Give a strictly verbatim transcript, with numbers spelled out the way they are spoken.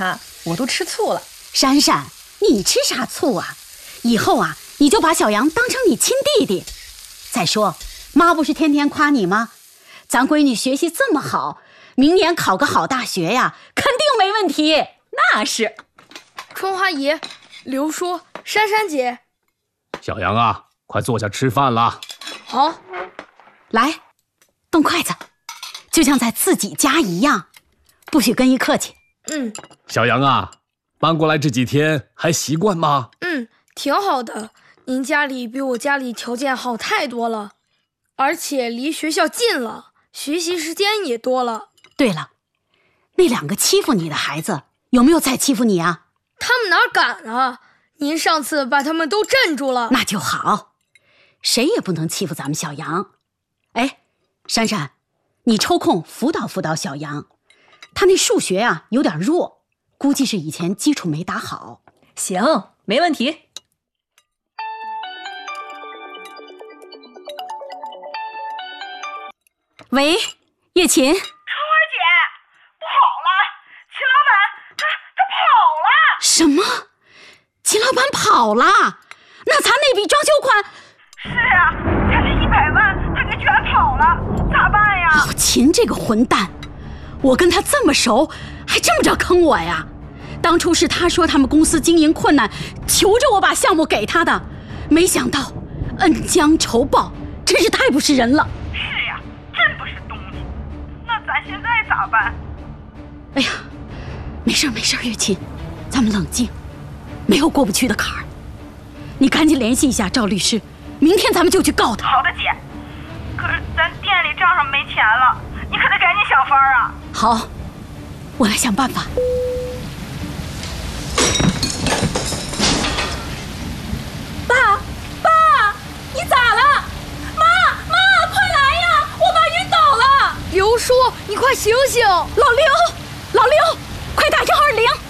啊，我都吃醋了。 珊珊，你吃啥醋啊？以后啊，你就把小杨当成你亲弟弟。再说，妈不是天天夸你吗？咱闺女学习这么好，明年考个好大学呀，肯定没问题。 那是。 春花姨、刘叔、珊珊姐， 小杨啊，快坐下吃饭了。 好， 来，动筷子，就像在自己家一样，不许跟一客气。 嗯。 小杨啊，搬过来这几天还习惯吗？ 嗯，挺好的。您家里比我家里条件好太多了，而且离学校近了，学习时间也多了。 对了，那两个欺负你的孩子有没有再欺负你啊？ 他们哪敢啊！您上次把他们都镇住了。 那就好，谁也不能欺负咱们小杨。哎，珊珊，你抽空辅导辅导小杨，他那数学啊有点弱，估计是以前基础没打好。 行，没问题。 喂，叶琴。 春花姐，不好了，秦老板他他跑了。 什么？秦老板跑了？那咱那笔装修款？ 是啊，才这一百万，他给卷跑了，咋办呀？ 哦，秦这个混蛋，我跟他这么熟，还这么着坑我呀？当初是他说他们公司经营困难，求着我把项目给他的，没想到恩将仇报，真是太不是人了。 是呀，真不是东西。那咱现在咋办？ 哎呀，没事没事，月琴，咱们冷静，没有过不去的坎儿。你赶紧联系一下赵律师，明天咱们就去告他。 好的，姐。可是咱店里账上没钱了，你可得赶紧想法啊。 好，我来想办法。爸，爸，你咋了？妈，妈，快来呀！我爸晕倒了。 刘叔，你快醒醒！ 老刘，老刘，快打一二零。